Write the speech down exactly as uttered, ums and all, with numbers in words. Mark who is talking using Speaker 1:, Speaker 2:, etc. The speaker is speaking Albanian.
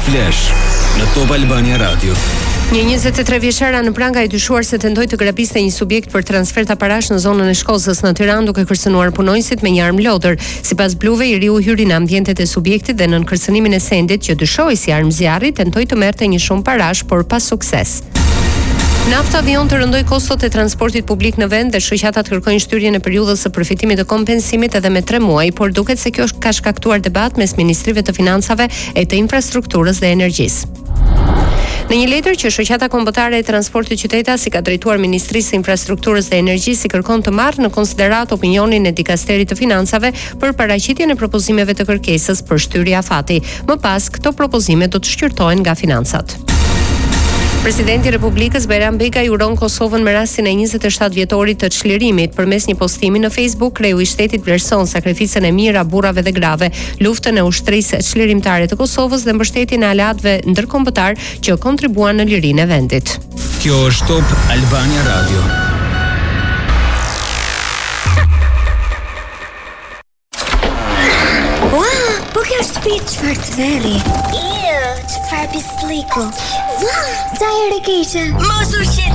Speaker 1: Flash në Top Albania Radio.
Speaker 2: Një njëzet e tre vjeçara në Pranga i dyshuar se tentoi të grabiste një subjekt për transfer ta parash në zonën e Shkozës në Tiranë duke kërcënuar punonjësit me një armë lodër. Sipas bluve, i riu hyri në ambientet e subjektit dhe nën kërcënimin e sendit që dyshohej si armë zjarri, tentoi të merrte një shumë parash, por pa sukses. Nafta Avion të rëndoi kostot e transportit publik në vend dhe shoqatat kërkojnë shtyrjen e periudhës së përfitimit të kompensimit edhe me tre muaj, por duket se kjo ka shkaktuar debat mes ministrive të financave e të infrastrukturës dhe energjisë. Në një letër që shoqata kombëtare e transportit qytetas i ka drejtuar Ministrisë së Infrastrukturës dhe Energjisë, i kërkon të marrë në konsiderat opinionin e dikasterit të financave për paraqitjen e propozimeve të kërkesës për shtyrje afati. Më pas, këto propozime do të shqyrtohen nga financat. Presidenti i Republikës Bajram Beka i uron Kosovën me rastin e njëzet e shtatë vjetorit të çlirimit. Përmes një postimi në Facebook, kreu i shtetit vlerëson sakrificën e mira burrave dhe grave, luftën e ushtrisë çlirimtare të Kosovës dhe mbështetjen e aleatëve ndërkombëtar që kontribuan në lirinë e vendit.
Speaker 1: Kjo është Top Albania Radio.
Speaker 3: Wow, po kjo është shtëpi çfarë të veri. Çfarë pisliku. Wow, dajër e keqe.
Speaker 4: Mos u shqetëso.